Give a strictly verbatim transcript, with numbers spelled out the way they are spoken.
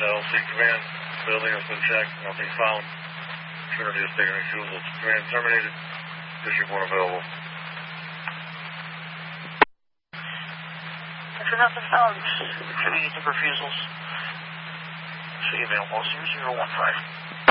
L C command, building has been checked, nothing found. Trinity is taking refusals. Command terminated. District one available. After nothing found, Trinity took refusals. So email one zero zero one five.